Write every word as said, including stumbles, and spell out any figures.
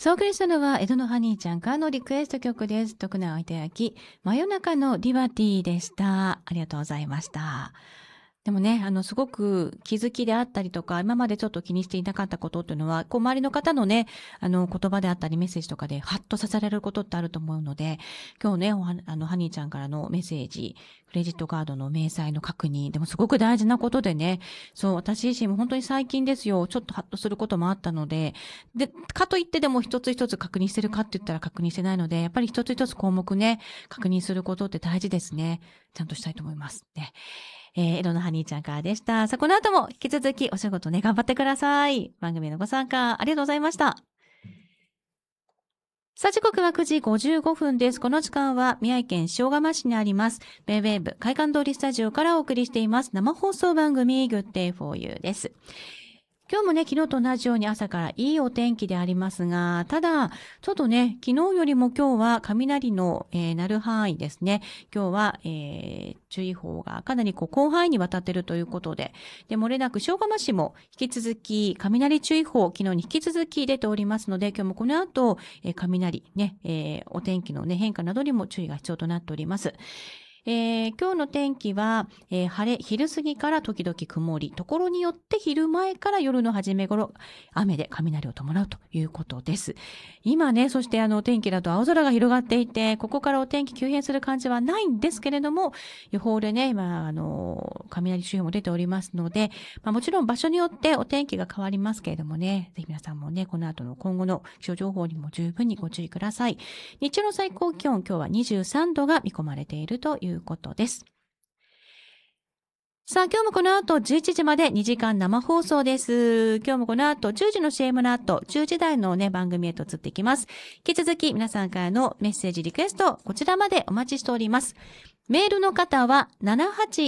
さあ、お送りしたのは、江戸のハニーちゃんからのリクエスト曲です。徳永いたやき、真夜中のリバティでした。ありがとうございました。でもね、あの、すごく気づきであったりとか、今までちょっと気にしていなかったことっていうのは、こう、周りの方のね、あの、言葉であったりメッセージとかで、ハッとさせられることってあると思うので、今日ね、おはあの、ハニーちゃんからのメッセージ、クレジットカードの明細の確認、でもすごく大事なことでね、そう、私自身も本当に最近ですよ、ちょっとハッとすることもあったので、で、かといってでも一つ一つ確認してるかって言ったら確認してないので、やっぱり一つ一つ項目ね、確認することって大事ですね。ちゃんとしたいと思います。ね。えー、江戸のハニーちゃんからでした。さあ、この後も引き続きお仕事ね、頑張ってください。番組のご参加ありがとうございました。さあ、時刻はくじごじゅうごふんです。この時間は宮城県塩釜市にあります、ベイウェーブ海岸通りスタジオからお送りしています。生放送番組 Good Day for You です。今日もね、昨日と同じように朝からいいお天気でありますが、ただ、ちょっとね、昨日よりも今日は雷の、えー、鳴る範囲ですね。今日は、えー、注意報がかなりこう広範囲にわたっているということで、で、漏れなく塩釜市も引き続き雷注意報、昨日に引き続き出ておりますので、今日もこの後、えー、雷ね、えー、お天気のね、変化などにも注意が必要となっております。えー、今日の天気は、えー、晴れ、昼過ぎから時々曇り、ところによって昼前から夜の初め頃、雨で雷を伴うということです。今ね、そしてあの天気だと青空が広がっていて、ここからお天気急変する感じはないんですけれども、予報でね、今、あの、雷注意報も出ておりますので、まあ、もちろん場所によってお天気が変わりますけれどもね、ぜひ皆さんもね、この後の今後の気象情報にも十分にご注意ください。日中の最高気温、今日はにじゅうさんどが見込まれているということです。さあ、今日もこの後じゅういちじまでにじかん生放送です。今日もこの後じゅうじの シーエム の後、じゅうじ台のね、番組へと移っていきます。引き続き皆さんからのメッセージリクエスト、こちらまでお待ちしております。メールの方はななはち